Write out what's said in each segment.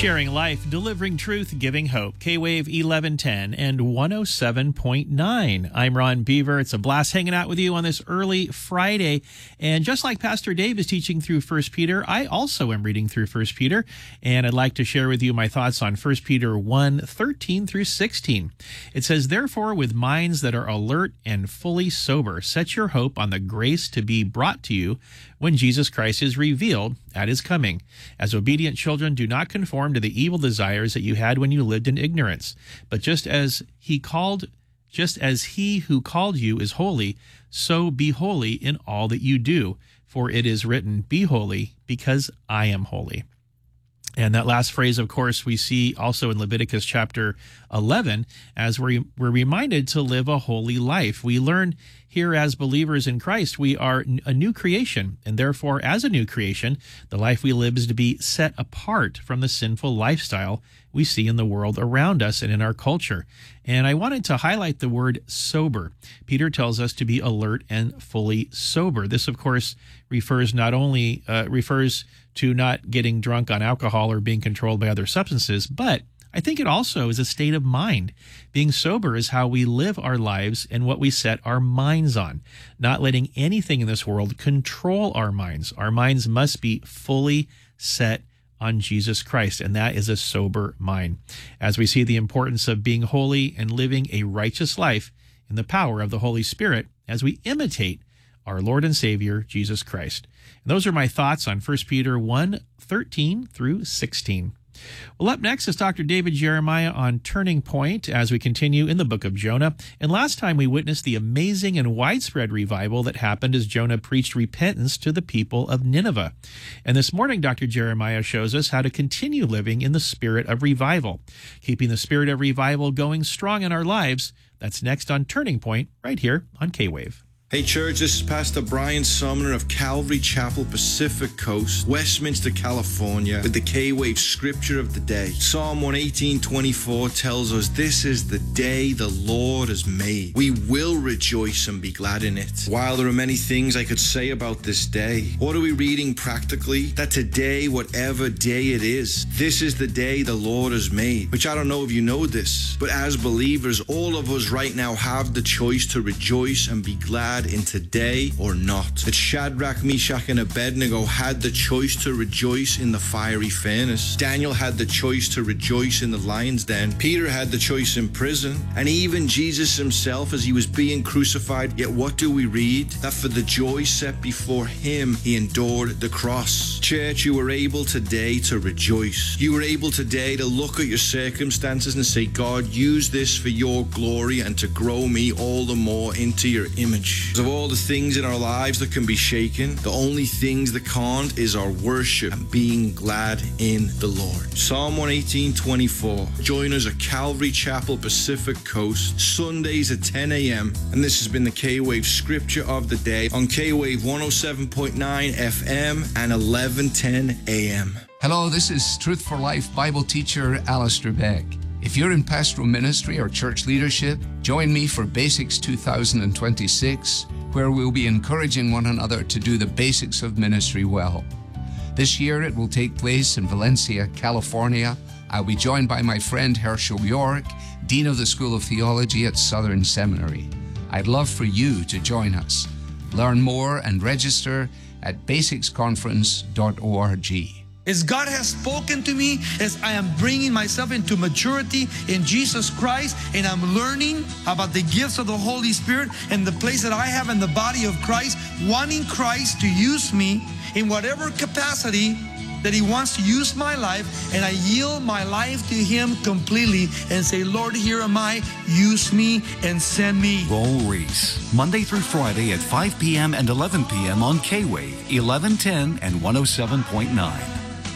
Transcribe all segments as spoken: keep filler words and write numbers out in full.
Sharing life, delivering truth, giving hope. K-Wave eleven ten and one oh seven point nine. I'm Ron Beaver. It's a blast hanging out with you on this early Friday. And just like Pastor Dave is teaching through First Peter, I also am reading through First Peter. And I'd like to share with you my thoughts on First Peter one, thirteen through sixteen. It says, "Therefore, with minds that are alert and fully sober, set your hope on the grace to be brought to you when Jesus Christ is revealed at his coming. As obedient children, do not conform to the evil desires that you had when you lived in ignorance. But just as he called, just as he who called you is holy, so be holy in all that you do. For it is written, be holy, because I am holy." And that last phrase, of course, we see also in Leviticus chapter eleven, as we're, we're reminded to live a holy life. We learn here as believers in Christ, we are a new creation. And therefore, as a new creation, the life we live is to be set apart from the sinful lifestyle we see in the world around us and in our culture. And I wanted to highlight the word sober. Peter tells us to be alert and fully sober. This, of course, refers not only uh, refers to not getting drunk on alcohol or being controlled by other substances, but I think it also is a state of mind. Being sober is how we live our lives and what we set our minds on, not letting anything in this world control our minds. Our minds must be fully set on Jesus Christ, and that is a sober mind. As we see the importance of being holy and living a righteous life in the power of the Holy Spirit as we imitate our Lord and Savior, Jesus Christ. And those are my thoughts on First Peter one, thirteen through sixteen. Well, up next is Doctor David Jeremiah on Turning Point as we continue in the book of Jonah. And last time we witnessed the amazing and widespread revival that happened as Jonah preached repentance to the people of Nineveh. And this morning, Doctor Jeremiah shows us how to continue living in the spirit of revival, keeping the spirit of revival going strong in our lives. That's next on Turning Point right here on K-Wave. Hey church, this is Pastor Brian Sumner of Calvary Chapel, Pacific Coast, Westminster, California, with the K-Wave Scripture of the Day. Psalm one eighteen twenty-four tells us, "This is the day the Lord has made. We will rejoice and be glad in it." While there are many things I could say about this day, what are we reading practically? That today, whatever day it is, this is the day the Lord has made. Which I don't know if you know this, but as believers, all of us right now have the choice to rejoice and be glad in today or not. That Shadrach, Meshach, and Abednego had the choice to rejoice in the fiery furnace. Daniel had the choice to rejoice in the lion's den. Peter had the choice in prison. And even Jesus himself as he was being crucified. Yet what do we read? That for the joy set before him, he endured the cross. Church, you were able today to rejoice. You were able today to look at your circumstances and say, "God, use this for your glory and to grow me all the more into your image." Of all the things in our lives that can be shaken, the only things that can't is our worship and being glad in the Lord. Psalm one eighteen twenty-four. Join us at Calvary Chapel, Pacific Coast, Sundays at ten a.m. And this has been the K-Wave Scripture of the Day on K-Wave one oh seven point nine F M and eleven ten A M. Hello, this is Truth for Life Bible teacher Alistair Beck. If you're in pastoral ministry or church leadership, join me for Basics two thousand twenty-six, where we'll be encouraging one another to do the basics of ministry well. This year it will take place in Valencia, California. I'll be joined by my friend Herschel York, Dean of the School of Theology at Southern Seminary. I'd love for you to join us. Learn more and register at basics conference dot org. As God has spoken to me, as I am bringing myself into maturity in Jesus Christ, and I'm learning about the gifts of the Holy Spirit and the place that I have in the body of Christ, wanting Christ to use me in whatever capacity that He wants to use my life, and I yield my life to Him completely and say, "Lord, here am I, use me and send me." Roll Reese, Monday through Friday at five p.m. and eleven p.m. on K-Wave, eleven ten and one oh seven point nine.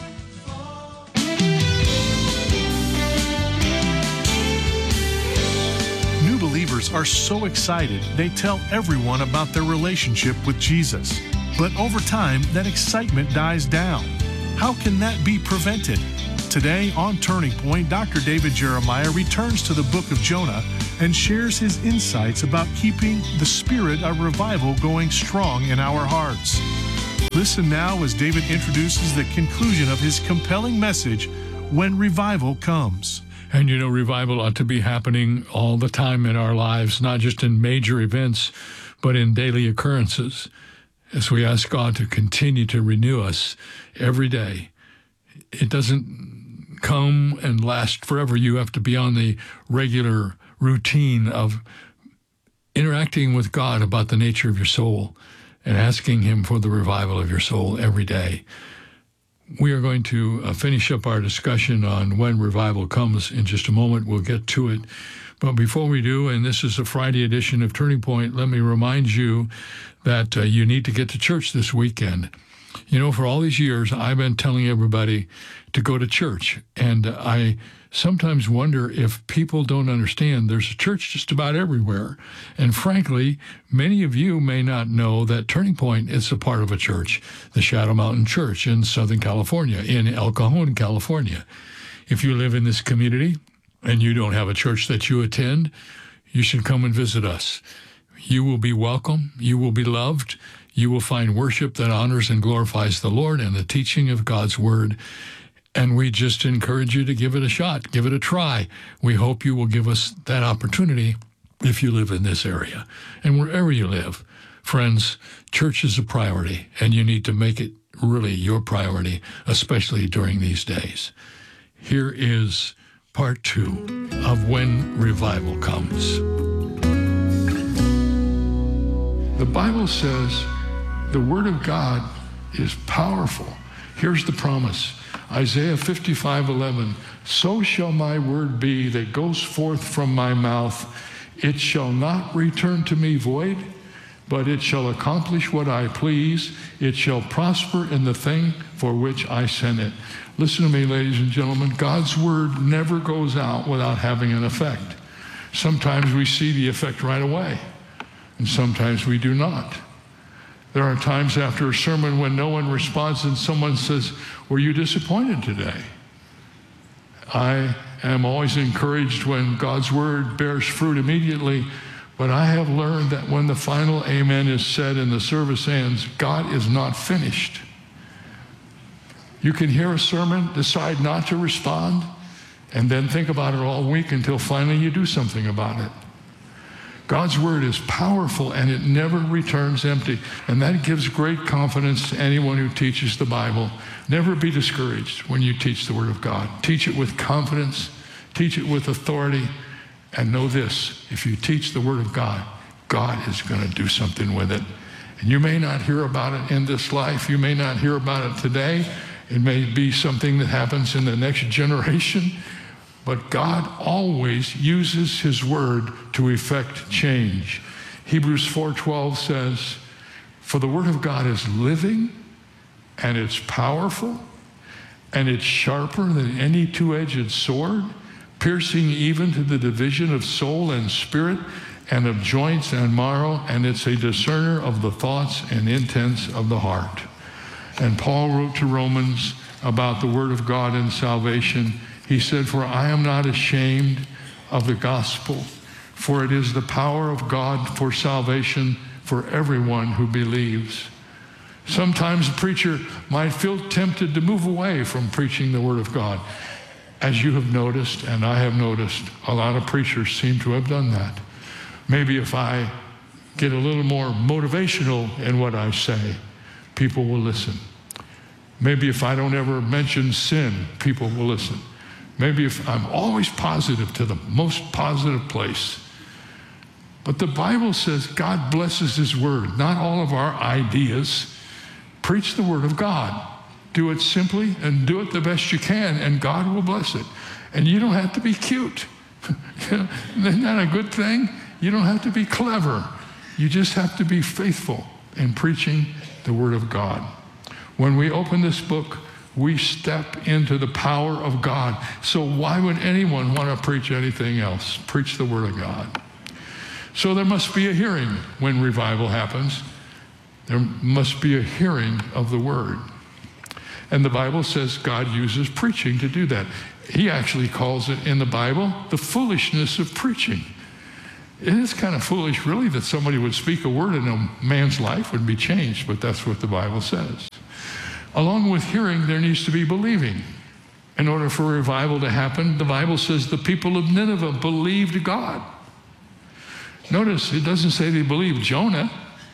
Believers are so excited they tell everyone about their relationship with Jesus. But over time, that excitement dies down. How can that be prevented? Today on Turning Point, Doctor David Jeremiah returns to the book of Jonah and shares his insights about keeping the spirit of revival going strong in our hearts. Listen now as David introduces the conclusion of his compelling message, when revival comes. And you know, revival ought to be happening all the time in our lives, not just in major events, but in daily occurrences, as we ask God to continue to renew us every day. It doesn't come and last forever. You have to be on the regular routine of interacting with God about the nature of your soul and asking Him for the revival of your soul every day. We are going to uh, finish up our discussion on when revival comes in just a moment. We'll get to it. But before we do, and this is a Friday edition of Turning Point, let me remind you that uh, you need to get to church this weekend. You know, for all these years, I've been telling everybody to go to church. And I sometimes wonder if people don't understand there's a church just about everywhere. And frankly, many of you may not know that Turning Point is a part of a church, the Shadow Mountain Church in Southern California, in El Cajon, California. If you live in this community and you don't have a church that you attend, you should come and visit us. You will be welcome. You will be loved. You will find worship that honors and glorifies the Lord and the teaching of God's Word. And we just encourage you to give it a shot, give it a try. We hope you will give us that opportunity if you live in this area. And wherever you live, friends, church is a priority, and you need to make it really your priority, especially during these days. Here is part two of When Revival Comes. The Bible says the Word of God is powerful. Here's the promise. Isaiah fifty-five eleven, so shall my word be that goes forth from my mouth. It shall not return to me void, but it shall accomplish what I please. It shall prosper in the thing for which I sent it. Listen to me, ladies and gentlemen. God's word never goes out without having an effect. Sometimes we see the effect right away, and sometimes we do not. There are times after a sermon when no one responds and someone says, were you disappointed today? I am always encouraged when God's word bears fruit immediately, but I have learned that when the final amen is said and the service ends, God is not finished. You can hear a sermon, decide not to respond, and then think about it all week until finally you do something about it. God's word is powerful and it never returns empty. And that gives great confidence to anyone who teaches the Bible. Never be discouraged when you teach the word of God. Teach it with confidence, teach it with authority, and know this, if you teach the word of God, God is going to do something with it. And you may not hear about it in this life. You may not hear about it today. It may be something that happens in the next generation. But God always uses his word to effect change. Hebrews four twelve says, for the word of God is living, and it's powerful, and it's sharper than any two-edged sword, piercing even to the division of soul and spirit, and of joints and marrow, and it's a discerner of the thoughts and intents of the heart. And Paul wrote to Romans about the word of God and salvation. He said, for I am not ashamed of the gospel, for it is the power of God for salvation for everyone who believes. Sometimes a preacher might feel tempted to move away from preaching the word of God. As you have noticed, and I have noticed, a lot of preachers seem to have done that. Maybe if I get a little more motivational in what I say, people will listen. Maybe if I don't ever mention sin, people will listen. Maybe if I'm always positive to the most positive place. But the Bible says God blesses his word, not all of our ideas. Preach the word of God. Do it simply and do it the best you can, and God will bless it. And you don't have to be cute. Isn't that a good thing? You don't have to be clever. You just have to be faithful in preaching the word of God. When we open this book, we step into the power of God. So why would anyone want to preach anything else? Preach the word of God. So there must be a hearing when revival happens. There must be a hearing of the word. And the Bible says God uses preaching to do that. He actually calls it in the Bible the foolishness of preaching. It is kind of foolish, really, that somebody would speak a word and a man's life would be changed, but that's what the Bible says. Along with hearing, there needs to be believing. in order for revival to happen. The Bible says the people of Nineveh believed God. Notice it doesn't say they believed Jonah.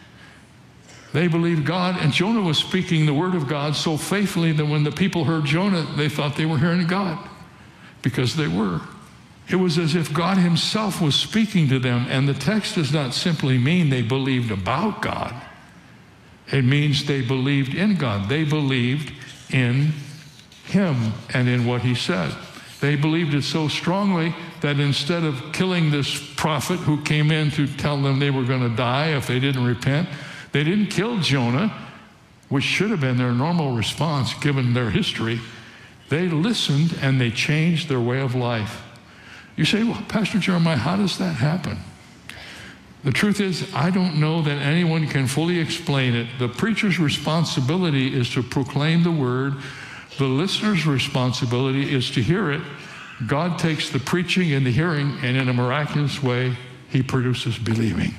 They believed God, and Jonah was speaking the word of God so faithfully that when the people heard Jonah, they thought they were hearing God, because they were. It was as if God himself was speaking to them, and the text does not simply mean they believed about God. It means they believed in God. They believed in him and in what he said. They believed it so strongly that instead of killing this prophet who came in to tell them they were going to die if they didn't repent, they didn't kill Jonah, which should have been their normal response given their history. They listened and they changed their way of life. You say, well, Pastor Jeremiah, how does that happen? The truth is, I don't know that anyone can fully explain it. The preacher's responsibility is to proclaim the word. The listener's responsibility is to hear it. God takes the preaching and the hearing, and in a miraculous way, he produces believing.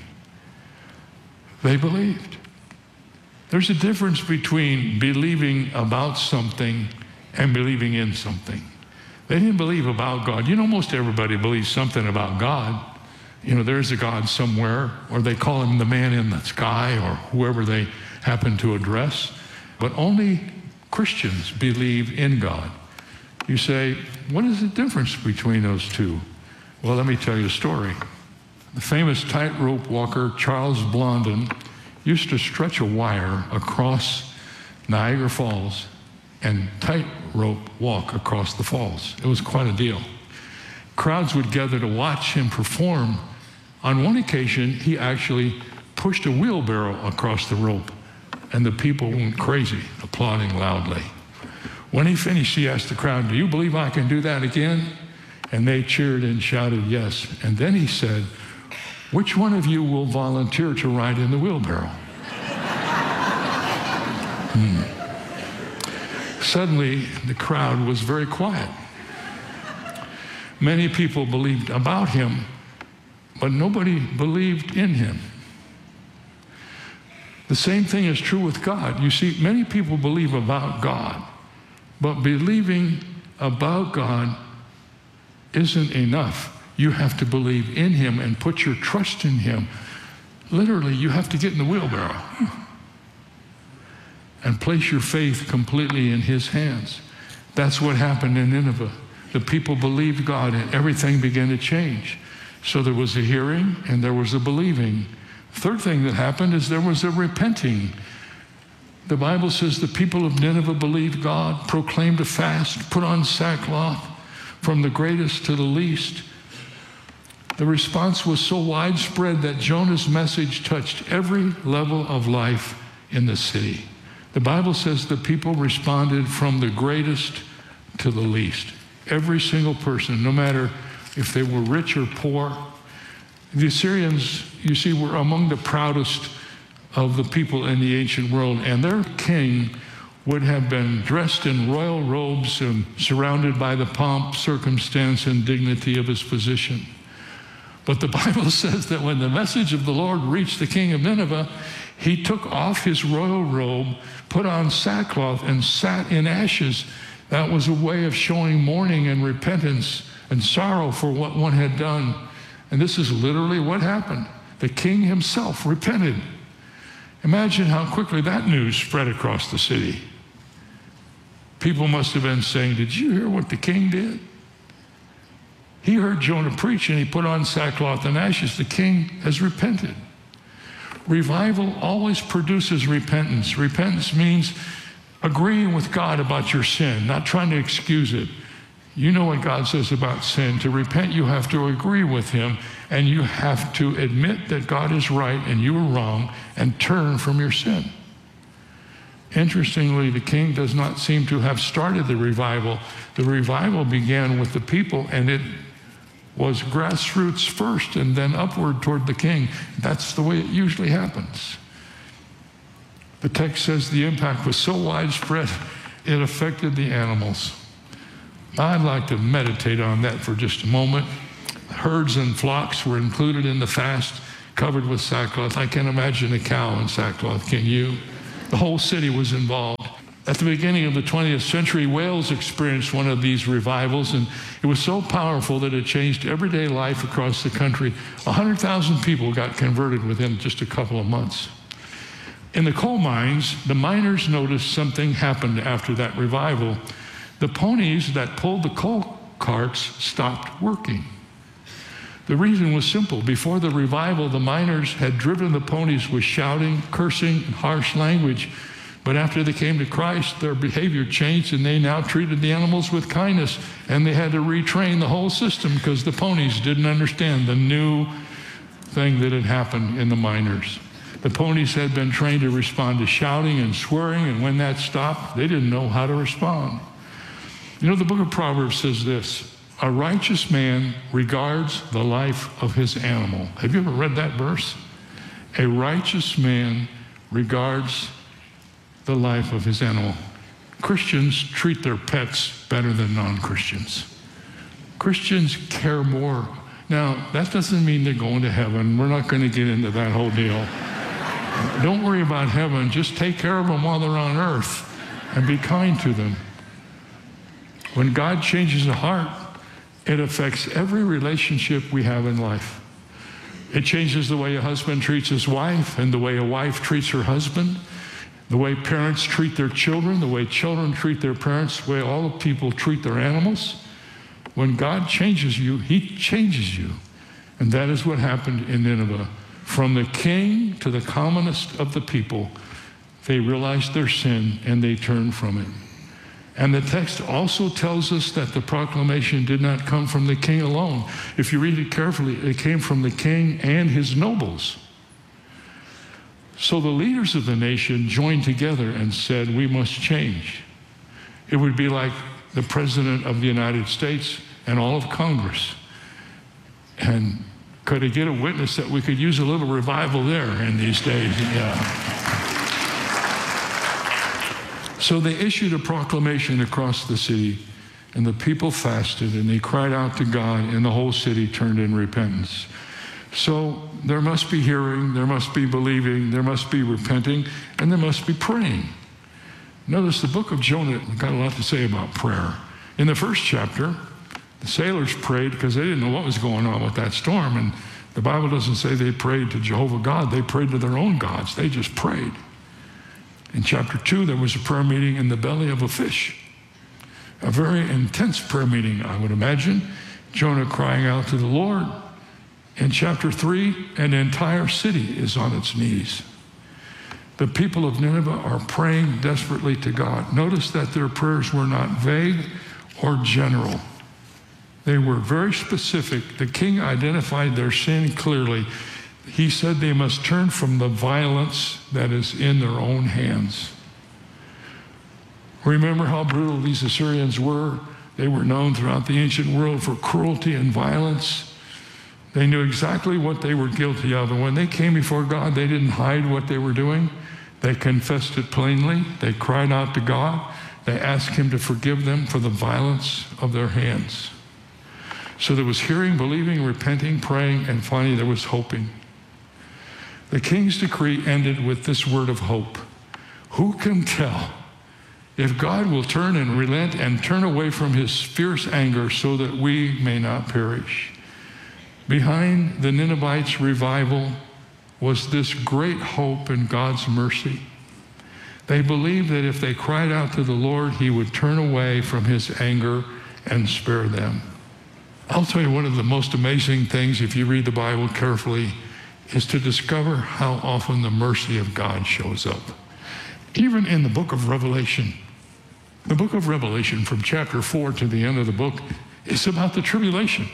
They believed. There's a difference between believing about something and believing in something. They didn't believe about God. You know, most everybody believes something about God. You know, there's a God somewhere, or they call him the man in the sky, or whoever they happen to address. But only Christians believe in God. You say, what is the difference between those two? Well, let me tell you a story. The famous tightrope walker Charles Blondin used to stretch a wire across Niagara Falls and tightrope walk across the falls. It was quite a deal. Crowds would gather to watch him perform. On one occasion, he actually pushed a wheelbarrow across the rope, and the people went crazy, applauding loudly. When he finished, he asked the crowd, do you believe I can do that again? And they cheered and shouted yes. And then he said, which one of you will volunteer to ride in the wheelbarrow? hmm. Suddenly, the crowd was very quiet. Many people believed about him, but nobody believed in him. The same thing is true with God. You see, many people believe about God, but believing about God isn't enough. You have to believe in him and put your trust in him. Literally, you have to get in the wheelbarrow and place your faith completely in his hands. That's what happened in Nineveh. The people believed God, and everything began to change. So there was a hearing and there was a believing. Third thing that happened is there was a repenting. The Bible says the people of Nineveh believed God, proclaimed a fast, put on sackcloth, from the greatest to the least. The response was so widespread that Jonah's message touched every level of life in the city. The Bible says the people responded from the greatest to the least. Every single person, no matter if they were rich or poor. The Assyrians, you see, were among the proudest of the people in the ancient world, and their king would have been dressed in royal robes and surrounded by the pomp, circumstance, and dignity of his position. But the Bible says that when the message of the Lord reached the king of Nineveh, he took off his royal robe, put on sackcloth, and sat in ashes. That was a way of showing mourning and repentance and sorrow for what one had done. And this is literally what happened. The king himself repented. Imagine how quickly that news spread across the city. People must have been saying, did you hear what the king did? He heard Jonah preach and he put on sackcloth and ashes. The king has repented. Revival always produces repentance. Repentance means agreeing with God about your sin, not trying to excuse it. You know what God says about sin. To repent, you have to agree with him, and you have to admit that God is right and you are wrong and turn from your sin. Interestingly, the king does not seem to have started the revival. The revival began with the people, and it was grassroots first and then upward toward the king. That's the way it usually happens. The text says the impact was so widespread, it affected the animals. I'd like to meditate on that for just a moment. Herds and flocks were included in the fast, covered with sackcloth. I can't imagine a cow in sackcloth, can you? The whole city was involved. At the beginning of the twentieth century, Wales experienced one of these revivals, and it was so powerful that it changed everyday life across the country. one hundred thousand people got converted within just a couple of months. In the coal mines, the miners noticed something happened after that revival. The ponies that pulled the coal carts stopped working. The reason was simple. Before the revival, the miners had driven the ponies with shouting, cursing, and harsh language. But after they came to Christ, their behavior changed, and they now treated the animals with kindness. And they had to retrain the whole system because the ponies didn't understand the new thing that had happened in the miners. The ponies had been trained to respond to shouting and swearing, and when that stopped, they didn't know how to respond. You know, the book of Proverbs says this: a righteous man regards the life of his animal. Have you ever read that verse? A righteous man regards the life of his animal. Christians treat their pets better than non-Christians. Christians care more. Now, that doesn't mean they're going to heaven. We're not going to get into that whole deal. Don't worry about heaven. Just take care of them while they're on earth and be kind to them. When God changes a heart, it affects every relationship we have in life. It changes the way a husband treats his wife and the way a wife treats her husband, the way parents treat their children, the way children treat their parents, the way all people treat their animals. When God changes you, he changes you. And that is what happened in Nineveh. From the king to the commonest of the people, they realized their sin and they turned from it. And the text also tells us that the proclamation did not come from the king alone. If you read it carefully, it came from the king and his nobles. So the leaders of the nation joined together and said, we must change. It would be like the President of the United States and all of Congress. And could I get a witness that we could use a little revival there in these days? Yeah. So they issued a proclamation across the city, and the people fasted, and they cried out to God, and the whole city turned in repentance. So there must be hearing, there must be believing, there must be repenting, and there must be praying. Notice the book of Jonah got a lot to say about prayer. In the first chapter, the sailors prayed because they didn't know what was going on with that storm, and the Bible doesn't say they prayed to Jehovah God. They prayed to their own gods. They just prayed. In chapter two, there was a prayer meeting in the belly of a fish. A very intense prayer meeting, I would imagine. Jonah crying out to the Lord. In chapter three, an entire city is on its knees. The people of Nineveh are praying desperately to God. Notice that their prayers were not vague or general. They were very specific. The king identified their sin clearly. He said they must turn from the violence that is in their own hands. Remember how brutal these Assyrians were? They were known throughout the ancient world for cruelty and violence. They knew exactly what they were guilty of. And when they came before God, they didn't hide what they were doing. They confessed it plainly. They cried out to God. They asked him to forgive them for the violence of their hands. So there was hearing, believing, repenting, praying, and finally there was hoping. The king's decree ended with this word of hope. Who can tell if God will turn and relent and turn away from his fierce anger so that we may not perish? Behind the Ninevites' revival was this great hope in God's mercy. They believed that if they cried out to the Lord, he would turn away from his anger and spare them. I'll tell you, one of the most amazing things, if you read the Bible carefully, is to discover how often the mercy of God shows up. Even in the book of Revelation. The book of Revelation, from chapter four to the end of the book, is about the tribulation.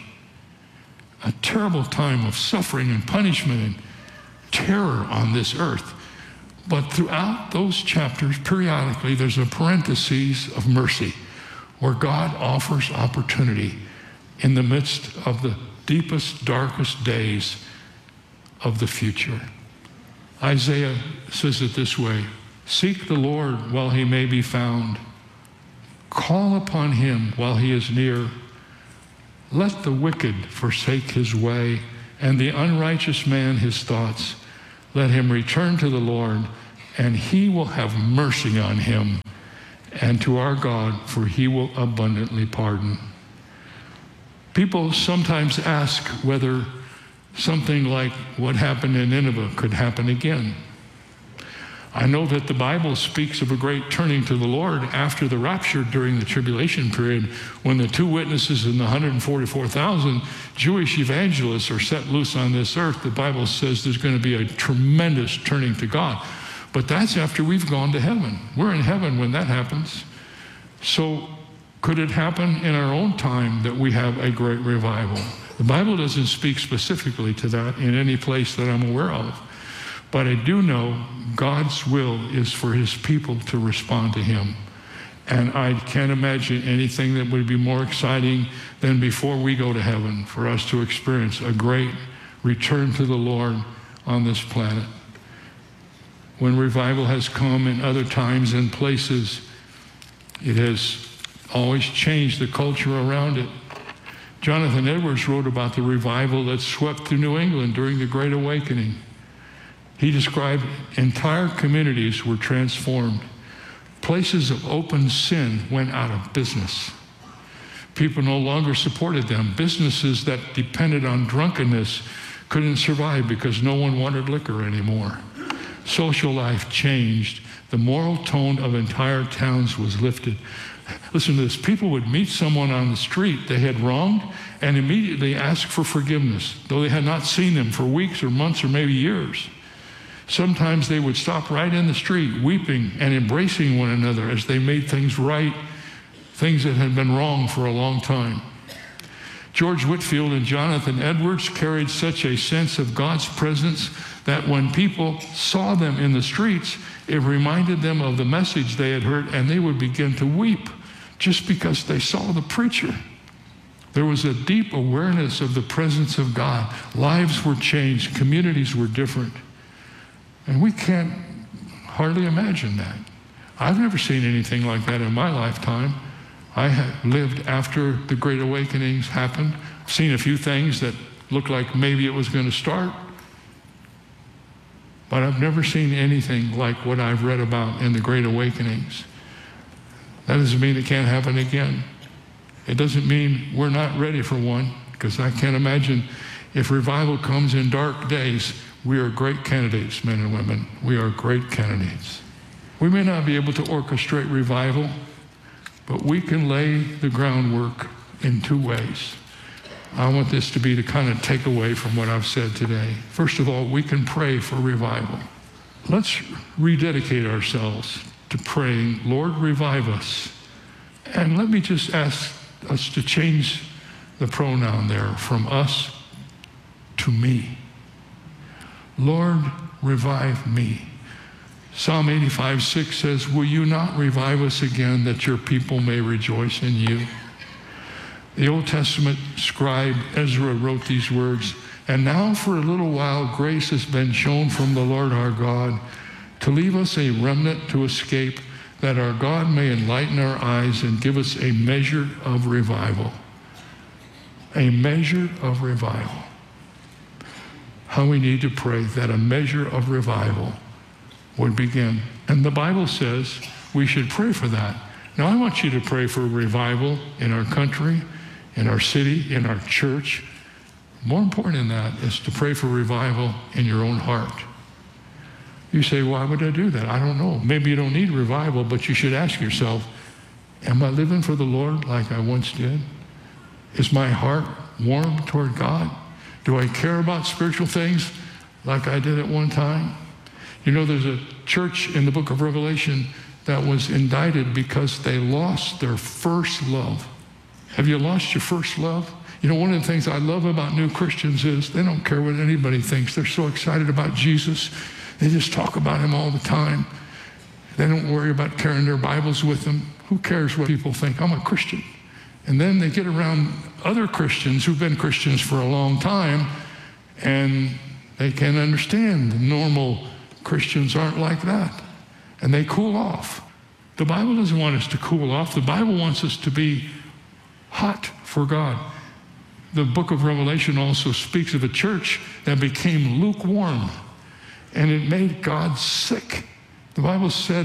A terrible time of suffering and punishment and terror on this earth. But throughout those chapters, periodically, there's a parenthesis of mercy where God offers opportunity in the midst of the deepest, darkest days of the future. Isaiah says it this way: seek the Lord while he may be found. Call upon him while he is near. Let the wicked forsake his way, and the unrighteous man his thoughts. Let him return to the Lord, and he will have mercy on him, and to our God, for he will abundantly pardon. People sometimes ask whether something like what happened in Nineveh could happen again. I know that the Bible speaks of a great turning to the Lord after the rapture during the tribulation period, when the two witnesses and the one hundred forty-four thousand Jewish evangelists are set loose on this earth. The Bible says there's going to be a tremendous turning to God. But that's after we've gone to heaven. We're in heaven when that happens. So could it happen in our own time that we have a great revival? The Bible doesn't speak specifically to that in any place that I'm aware of. But I do know God's will is for his people to respond to him. And I can't imagine anything that would be more exciting than before we go to heaven, for us to experience a great return to the Lord on this planet. When revival has come in other times and places, it has always changed the culture around it. Jonathan Edwards wrote about the revival that swept through New England during the Great Awakening. He described entire communities were transformed. Places of open sin went out of business. People no longer supported them. Businesses that depended on drunkenness couldn't survive because no one wanted liquor anymore. Social life changed. The moral tone of entire towns was lifted. Listen to this. People would meet someone on the street they had wronged and immediately ask for forgiveness, though they had not seen them for weeks or months or maybe years. Sometimes they would stop right in the street, weeping and embracing one another as they made things right, things that had been wrong for a long time. George Whitefield and Jonathan Edwards carried such a sense of God's presence that when people saw them in the streets, it reminded them of the message they had heard, and they would begin to weep just because they saw the preacher. There was a deep awareness of the presence of God. Lives were changed. Communities were different. And we can't hardly imagine that. I've never seen anything like that in my lifetime. I have lived after the Great Awakenings happened. I've seen a few things that looked like maybe it was going to start. But I've never seen anything like what I've read about in the Great Awakenings. That doesn't mean it can't happen again. It doesn't mean we're not ready for one, because I can't imagine if revival comes in dark days. We are great candidates, men and women. We are great candidates. We may not be able to orchestrate revival, but we can lay the groundwork in two ways. I want this to be the kind of takeaway from what I've said today. First of all, we can pray for revival. Let's rededicate ourselves to praying, Lord, revive us. And let me just ask us to change the pronoun there from us to me. Lord, revive me. Psalm eighty-five six says, will you not revive us again that your people may rejoice in you? The Old Testament scribe Ezra wrote these words, and now for a little while grace has been shown from the Lord our God to leave us a remnant to escape, that our God may enlighten our eyes and give us a measure of revival. A measure of revival. How we need to pray that a measure of revival would begin. And the Bible says we should pray for that. Now, I want you to pray for revival in our country, in our city, in our church. More important than that is to pray for revival in your own heart. You say, why would I do that? I don't know. Maybe you don't need revival, but you should ask yourself, am I living for the Lord like I once did? Is my heart warm toward God? Do I care about spiritual things like I did at one time? You know, there's a church in the book of Revelation that was indicted because they lost their first love. Have you lost your first love? You know, one of the things I love about new Christians is they don't care what anybody thinks. They're so excited about Jesus. They just talk about him all the time. They don't worry about carrying their Bibles with them. Who cares what people think? I'm a Christian. And then they get around other Christians who've been Christians for a long time, and they can't understand. The normal Christians aren't like that. And they cool off. The Bible doesn't want us to cool off. The Bible wants us to be hot for God. The book of Revelation also speaks of a church that became lukewarm, and it made God sick. The Bible said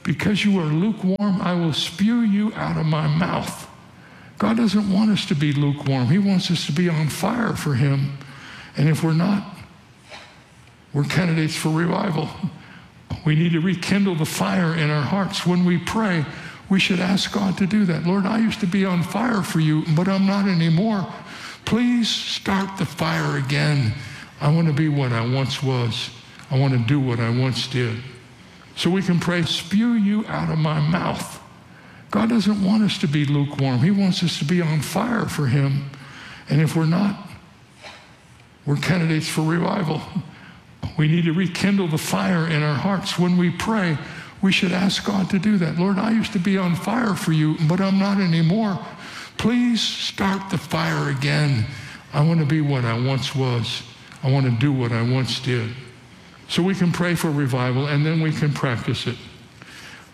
because you are lukewarm, I will spew you out of my mouth. God doesn't want us to be lukewarm. He wants us to be on fire for him. And if we're not, we're candidates for revival. We need to rekindle the fire in our hearts. When we pray, we should ask God to do that. Lord, I used to be on fire for you, but I'm not anymore. Please start the fire again. I want to be what I once was. I want to do what I once did. So we can pray, spew you out of my mouth. God doesn't want us to be lukewarm. He wants us to be on fire for him. And if we're not, we're candidates for revival. We need to rekindle the fire in our hearts. When we pray, we should ask God to do that. Lord, I used to be on fire for you, but I'm not anymore. Please start the fire again. I want to be what I once was. I want to do what I once did. So we can pray for revival, and then we can practice it.